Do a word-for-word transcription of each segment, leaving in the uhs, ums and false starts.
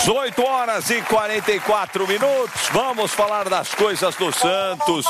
dezoito horas e quarenta e quatro minutos. Vamos falar das coisas do Santos.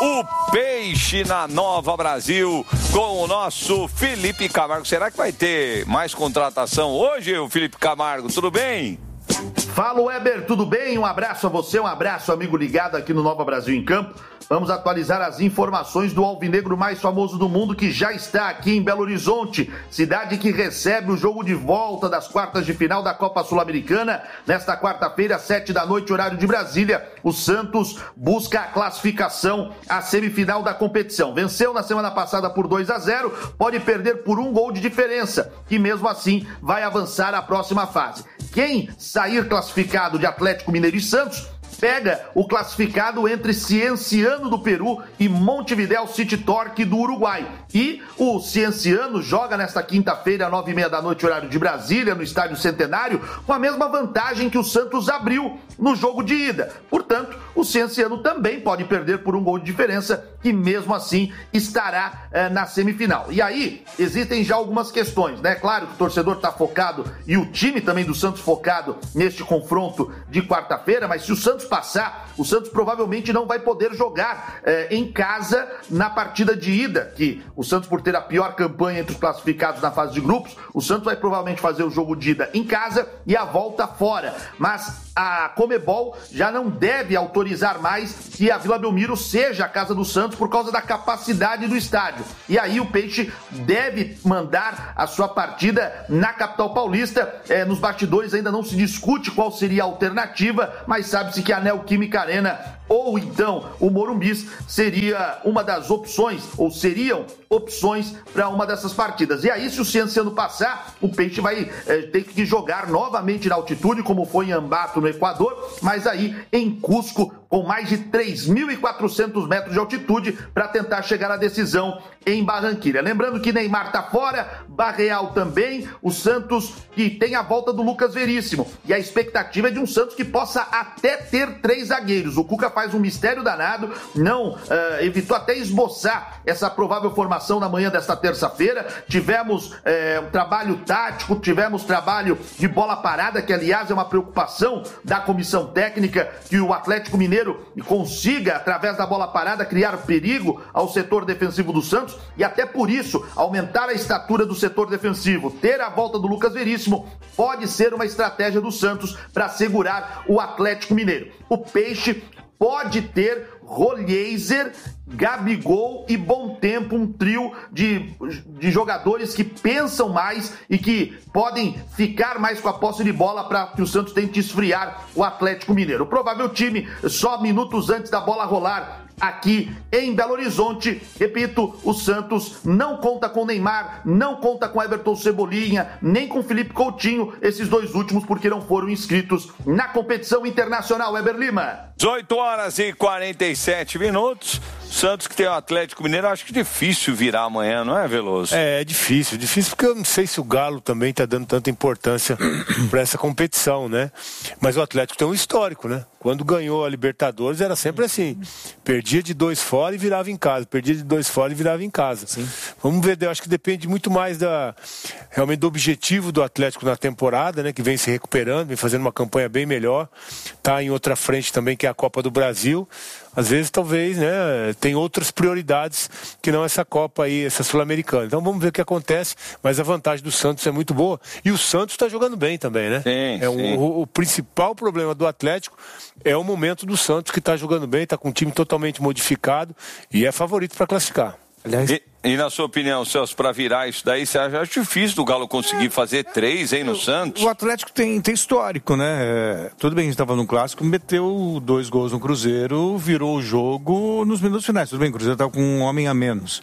O Peixe na Nova Brasil com o nosso Felipe Camargo. Será que vai ter mais contratação hoje, o Felipe Camargo? Tudo bem? Fala, Weber, tudo bem? Um abraço a você, um abraço, amigo ligado aqui no Nova Brasil em Campo. Vamos atualizar as informações do alvinegro mais famoso do mundo, que já está aqui em Belo Horizonte, cidade que recebe o jogo de volta das quartas de final da Copa Sul-Americana. Nesta quarta-feira, às sete da noite, horário de Brasília, o Santos busca a classificação à semifinal da competição. Venceu na semana passada por dois a zero, pode perder por um gol de diferença, e mesmo assim vai avançar à próxima fase. Quem sair classificado de Atlético Mineiro e Santos pega o classificado entre Cienciano do Peru e Montevideo City Torque do Uruguai. E o Cienciano joga nesta quinta-feira, nove e meia da noite, horário de Brasília, no Estádio Centenário, com a mesma vantagem que o Santos abriu no jogo de ida. Portanto, o Cienciano também pode perder por um gol de diferença e mesmo assim estará eh, na semifinal. E aí, existem já algumas questões, né? Claro que o torcedor está focado e o time também do Santos focado neste confronto de quarta-feira, mas se o Santos passar, o Santos provavelmente não vai poder jogar eh, em casa na partida de ida, que o Santos, por ter a pior campanha entre os classificados na fase de grupos, o Santos vai provavelmente fazer o jogo de ida em casa e a volta fora. Mas a Conmebol já não deve autorizar mais que a Vila Belmiro seja a casa do Santos por causa da capacidade do estádio. E aí o Peixe deve mandar a sua partida na capital paulista. É, nos bastidores ainda não se discute qual seria a alternativa, mas sabe-se que a Neoquímica Arena ou então o Morumbis seria uma das opções, ou seriam opções para uma dessas partidas. E aí, se o Cienciano passar, o Peixe vai é, ter que jogar novamente na altitude, como foi em Ambato, no Equador, mas aí em Cusco, com mais de três mil e quatrocentos metros de altitude, para tentar chegar à decisão em Barranquilla. Lembrando que Neymar está fora, Barreal também, o Santos que tem a volta do Lucas Veríssimo, e a expectativa é de um Santos que possa até ter três zagueiros. O Cuca faz um mistério danado, não uh, evitou até esboçar essa provável formação na manhã desta terça-feira. Tivemos uh, um trabalho tático, tivemos trabalho de bola parada, que aliás é uma preocupação da comissão técnica, que o Atlético Mineiro consiga, através da bola parada, criar perigo ao setor defensivo do Santos, e até por isso aumentar a estatura do setor defensivo. Ter a volta do Lucas Veríssimo pode ser uma estratégia do Santos para segurar o Atlético Mineiro. O Peixe pode ter Rolheiser, Gabigol e Bom Tempo, um trio de, de jogadores que pensam mais e que podem ficar mais com a posse de bola para que o Santos tente esfriar o Atlético Mineiro. O provável time, só minutos antes da bola rolar aqui em Belo Horizonte. Repito, o Santos não conta com Neymar, não conta com Everton Cebolinha, nem com Felipe Coutinho, esses dois últimos porque não foram inscritos na competição internacional. Weber Lima. dezoito horas e quarenta e sete minutos. Santos que tem o Atlético Mineiro, acho que é difícil virar amanhã, não é, Veloso? É, é difícil, difícil porque eu não sei se o Galo também está dando tanta importância para essa competição, né? Mas o Atlético tem um histórico, né? Quando ganhou a Libertadores era sempre assim, perdia de dois fora e virava em casa, perdia de dois fora e virava em casa. Sim. Vamos ver, eu acho que depende muito mais da, realmente do objetivo do Atlético na temporada, né? Que vem se recuperando, vem fazendo uma campanha bem melhor, tá em outra frente também que é a Copa do Brasil. Às vezes, talvez, né, tem outras prioridades que não essa Copa aí, essa Sul-Americana. Então vamos ver o que acontece, mas a vantagem do Santos é muito boa. E o Santos está jogando bem também, né? Sim, é sim. Um, o, o principal problema do Atlético é o momento do Santos, que está jogando bem, está com um time totalmente modificado e é favorito para classificar. Aliás... E, e na sua opinião, Celso, para virar isso daí, você acha difícil do Galo conseguir fazer três, hein, no Santos? O Atlético tem, tem histórico, né? É, tudo bem, a gente estava no Clássico, meteu dois gols no Cruzeiro, virou o jogo nos minutos finais. Tudo bem, o Cruzeiro estava com um homem a menos.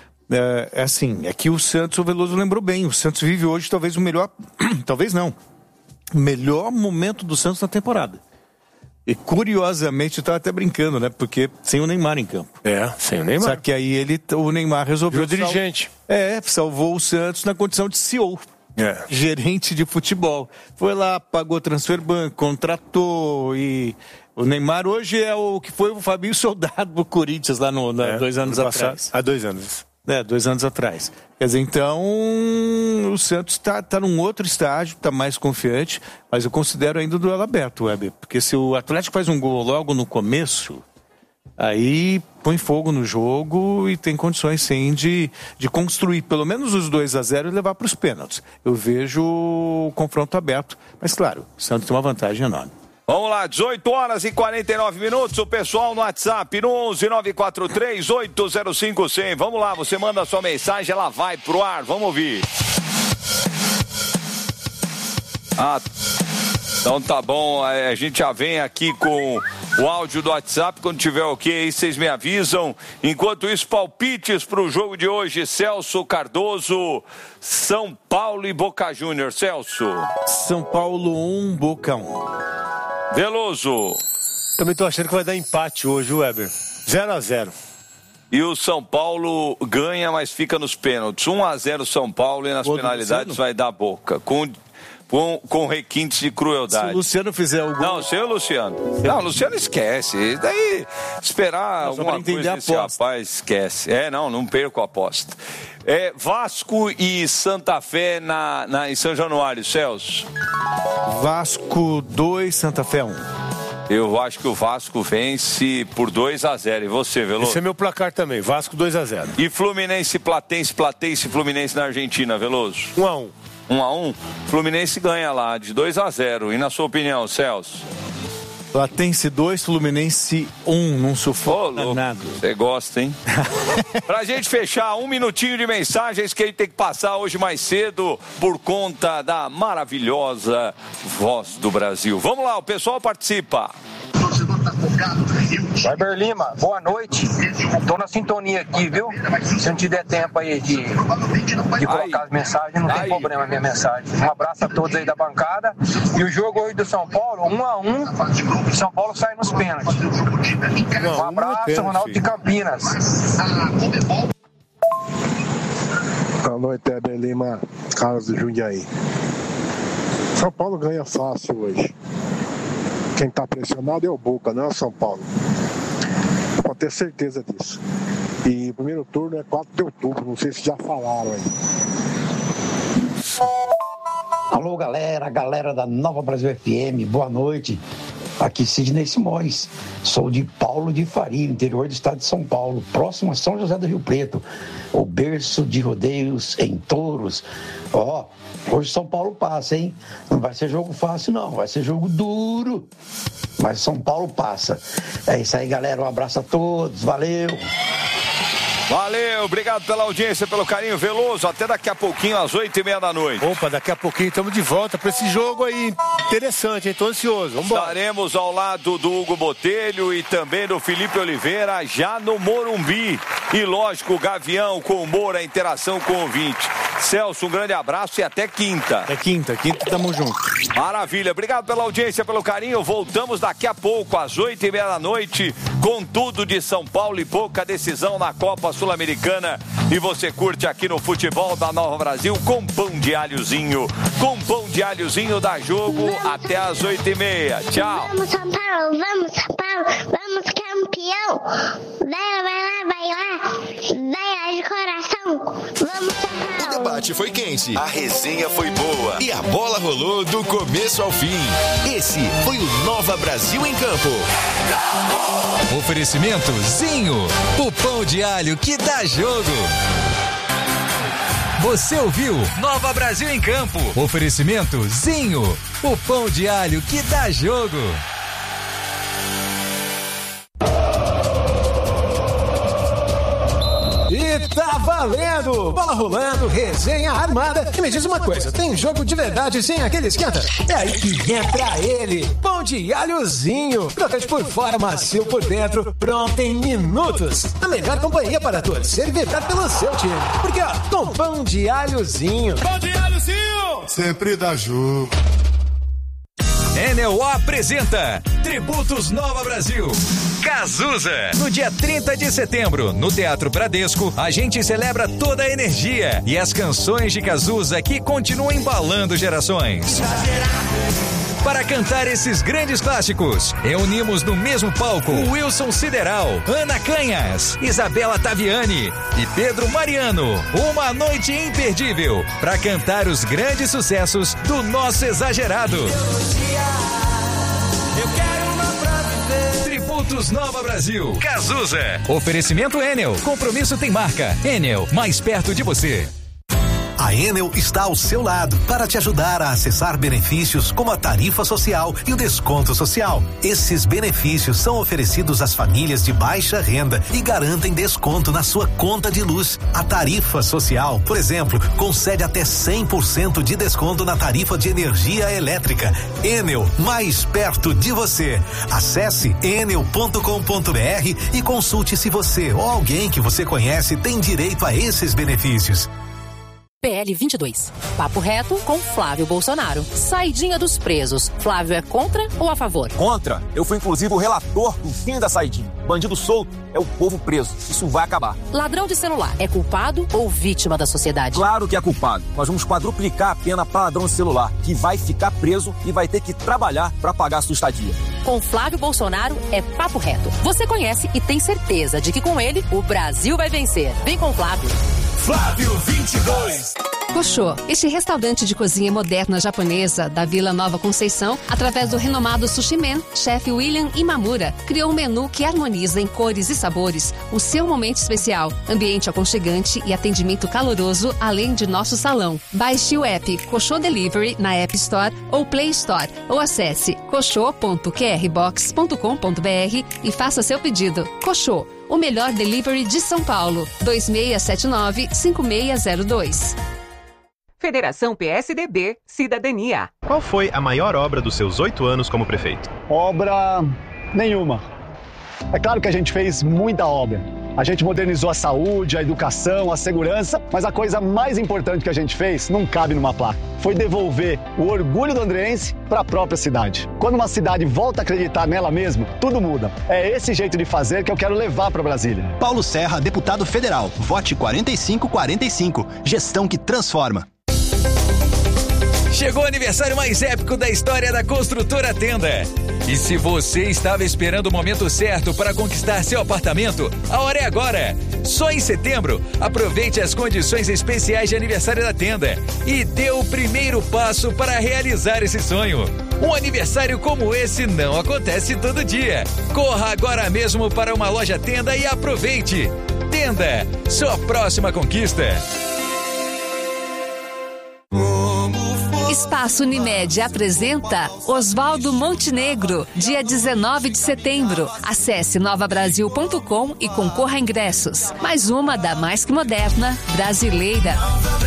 É, é assim, é que o Santos, o Veloso lembrou bem, o Santos vive hoje talvez o melhor, talvez não, o melhor momento do Santos na temporada. E curiosamente, eu estava até brincando, né? Porque sem o Neymar em campo. É, sem o Neymar. Só que aí ele, o Neymar resolveu... O dirigente. Sal... É, salvou o Santos na condição de C E O. É. Gerente de futebol. Foi lá, pagou transfer ban, contratou e... O Neymar hoje é o que foi o Fabinho Soldado do Corinthians lá no, na, é, dois anos atrás. Há dois anos. né, dois anos atrás. Quer dizer, então o Santos está tá num outro estágio, está mais confiante, mas eu considero ainda o duelo aberto, Weber, porque se o Atlético faz um gol logo no começo, aí põe fogo no jogo e tem condições sim de, de construir pelo menos os dois a zero e levar para os pênaltis. Eu vejo o confronto aberto, mas claro, o Santos tem uma vantagem enorme. Vamos lá, dezoito horas e quarenta e nove minutos, o pessoal no WhatsApp no onze nove quatro três oito zero cinco zero zero. Vamos lá, você manda a sua mensagem, ela vai pro ar, vamos ouvir. Ah, então tá bom, a gente já vem aqui com o áudio do WhatsApp, quando tiver ok aí vocês me avisam. Enquanto isso, palpites pro jogo de hoje, Celso Cardoso, São Paulo e Boca Juniors. Celso. São Paulo um, Boca um. Veloso. Também tô achando que vai dar empate hoje, Weber. zero a zero. E o São Paulo ganha, mas fica nos pênaltis. um a zero São Paulo e nas Gol penalidades vai dar Boca. Com, com, com requintes de crueldade. Se o Luciano fizer o gol... Não, sem o Luciano. Não, o Luciano esquece. E daí, esperar Não, só alguma pra coisa desse rapaz, esquece. É, não, não perco a aposta. É, Vasco e Santa Fé na, na, em São Januário, Celso. Vasco dois, Santa Fé um. Eu acho que o Vasco vence por dois a zero. E você, Veloso? Esse é meu placar também, Vasco dois a zero. E Fluminense, Platense, Platense e Fluminense na Argentina, Veloso? um a um. um a um? Fluminense ganha lá de dois a zero. E na sua opinião, Celso? Platense dois, Fluminense um, não sufoca nada. Você gosta, hein? Pra gente fechar, um minutinho de mensagens que a gente tem que passar hoje mais cedo por conta da maravilhosa Voz do Brasil. Vamos lá, o pessoal participa. Weber Lima, boa noite. Tô na sintonia aqui, viu? Se não te der tempo aí de, de colocar as mensagens, não tem problema a minha mensagem. Um abraço a todos aí da bancada. E o jogo hoje do São Paulo, um a um, São Paulo sai nos pênaltis. Um abraço, Ronaldo de Campinas. Boa noite, Weber Lima, Carlos do Jundiaí. São Paulo ganha fácil hoje. Quem está pressionado é o Boca, não é o São Paulo. Pode ter certeza disso. E o primeiro turno é quatro de outubro, não sei se já falaram aí. Alô, galera, galera da Nova Brasil F M, boa noite. Aqui Sidney Simões, sou de Paulo de Faria, interior do estado de São Paulo, próximo a São José do Rio Preto, o berço de rodeios em touros. Ó, hoje São Paulo passa, hein? Não vai ser jogo fácil, não, vai ser jogo duro, mas São Paulo passa. É isso aí, galera, um abraço a todos, valeu! Valeu, obrigado pela audiência, pelo carinho. Veloso, até daqui a pouquinho, às oito e meia da noite. Opa, daqui a pouquinho estamos de volta para esse jogo aí interessante, hein? Tô ansioso, vamos embora. Estaremos ao lado do Hugo Botelho e também do Felipe Oliveira, já no Morumbi. E lógico, o Gavião com humor, a interação com o ouvinte. Celso, um grande abraço e até quinta. É quinta, quinta tamo junto. Maravilha, obrigado pela audiência, pelo carinho. Voltamos daqui a pouco, às oito e meia da noite, com tudo de São Paulo e Boca, decisão na Copa Sul-Americana. E você curte aqui no Futebol da Nova Brasil com pão de alhozinho. Com pão de alhozinho dá jogo até às oito e meia. Tchau. Vamos, São Paulo, vamos, São Paulo, vamos, campeão. Vai, vai lá, vai lá. Vai lá de coração. Vamos, São Paulo. O debate foi quente, a resenha foi boa e a bola rolou do começo ao fim. Esse foi o Nova Brasil em Campo. Oferecimento Zinho, o pão de alho que dá jogo. Você ouviu Nova Brasil em Campo. Oferecimento Zinho, o pão de alho que dá jogo. E tá valendo! Bola rolando, resenha armada. E me diz uma coisa, tem jogo de verdade sem aquele esquenta? É aí que entra ele, pão de alhozinho. Crocante por fora, macio por dentro, pronto em minutos. A melhor companhia para torcer e vibrar pelo seu time. Porque ó, com pão de alhozinho. Pão de alhozinho! Sempre dá jogo. Enel apresenta Tributos Nova Brasil. Cazuza. No dia trinta de setembro, no Teatro Bradesco, a gente celebra toda a energia e as canções de Cazuza que continuam embalando gerações. Para cantar esses grandes clássicos, reunimos no mesmo palco Wilson Sideral, Ana Canhas, Isabela Taviani e Pedro Mariano. Uma noite imperdível para cantar os grandes sucessos do nosso exagerado. Eu quero uma pra viver. Tributos Nova Brasil. Cazuza. Oferecimento Enel. Compromisso tem marca. Enel, mais perto de você. A Enel está ao seu lado para te ajudar a acessar benefícios como a tarifa social e o desconto social. Esses benefícios são oferecidos às famílias de baixa renda e garantem desconto na sua conta de luz. A tarifa social, por exemplo, concede até cem por cento de desconto na tarifa de energia elétrica. Enel, mais perto de você. Acesse enel ponto com ponto br e consulte se você ou alguém que você conhece tem direito a esses benefícios. P L vinte e dois. Papo reto com Flávio Bolsonaro. Saidinha dos presos. Flávio é contra ou a favor? Contra. Eu fui inclusive o relator do fim da saidinha. Bandido solto é o povo preso. Isso vai acabar. Ladrão de celular é culpado ou vítima da sociedade? Claro que é culpado. Nós vamos quadruplicar a pena para ladrão de celular, que vai ficar preso e vai ter que trabalhar para pagar a sua estadia. Com Flávio Bolsonaro é papo reto. Você conhece e tem certeza de que com ele o Brasil vai vencer. Vem com o Flávio. Flávio vinte e dois. Koshô, este restaurante de cozinha moderna japonesa da Vila Nova Conceição, através do renomado Sushi Man, chefe William Imamura, criou um menu que harmoniza em cores e sabores o seu momento especial, ambiente aconchegante e atendimento caloroso, além de nosso salão. Baixe o app Koshô Delivery na App Store ou Play Store, ou acesse koshô ponto q r box ponto com ponto b r e faça seu pedido. Koshô, o melhor delivery de São Paulo. dois seis sete nove, cinco seis zero dois. Federação P S D B Cidadania. Qual foi a maior obra dos seus oito anos como prefeito? Obra nenhuma. É claro que a gente fez muita obra. A gente modernizou a saúde, a educação, a segurança, mas a coisa mais importante que a gente fez não cabe numa placa. Foi devolver o orgulho do andreense para a própria cidade. Quando uma cidade volta a acreditar nela mesma, tudo muda. É esse jeito de fazer que eu quero levar para Brasília. Paulo Serra, deputado federal. Vote quarenta e cinco quarenta e cinco. Gestão que transforma. Chegou o aniversário mais épico da história da Construtora Tenda. E se você estava esperando o momento certo para conquistar seu apartamento, a hora é agora. Só em setembro, aproveite as condições especiais de aniversário da Tenda e dê o primeiro passo para realizar esse sonho. Um aniversário como esse não acontece todo dia. Corra agora mesmo para uma loja Tenda e aproveite. Tenda, sua próxima conquista. Espaço Unimed apresenta Oswaldo Montenegro, dia dezenove de setembro. Acesse nova brasil ponto com e concorra a ingressos. Mais uma da mais que moderna brasileira.